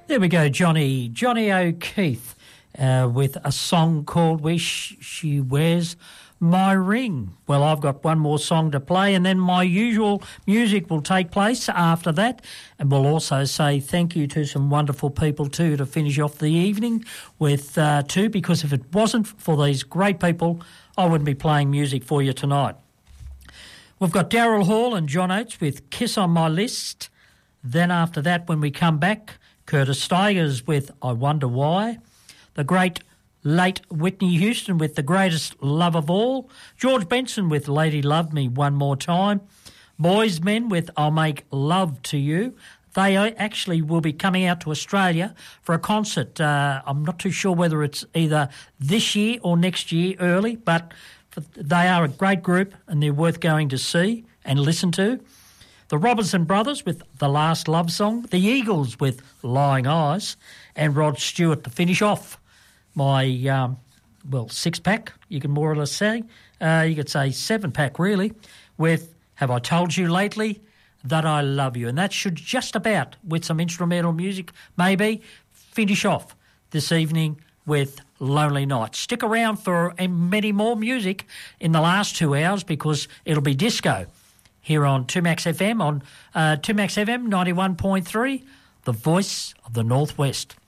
There we go, Johnny O'Keefe with a song called Wish She Wears My Ring. Well, I've got one more song to play and then my usual music will take place after that. And we'll also say thank you to some wonderful people too to finish off the evening with too, because if it wasn't for these great people, I wouldn't be playing music for you tonight. We've got Daryl Hall and John Oates with Kiss on My List. Then after that, when we come back, Curtis Stigers with I Wonder Why. The great late Whitney Houston with The Greatest Love of All. George Benson with Lady Love Me One More Time. Boys Men with I'll Make Love to You. They actually will be coming out to Australia for a concert. I'm not too sure whether it's either this year or next year early, but they are a great group and they're worth going to see and listen to. The Robinson Brothers with The Last Love Song. The Eagles with Lying Eyes. And Rod Stewart to finish off my, six-pack, you can more or less say. You could say seven-pack, really, with Have I Told You Lately That I Love You. And that should just about, with some instrumental music, maybe, finish off this evening with Lonely Nights. Stick around for many more music in the last 2 hours because it'll be disco here on 2Max FM, on 2Max FM 91.3, the voice of the Northwest.